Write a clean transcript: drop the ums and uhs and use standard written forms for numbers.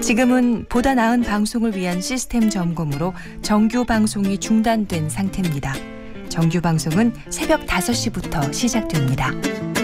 지금은 보다 나은 방송을 위한 시스템 점검으로 정규 방송이 중단된 상태입니다. 정규 방송은 새벽 5시부터 시작됩니다.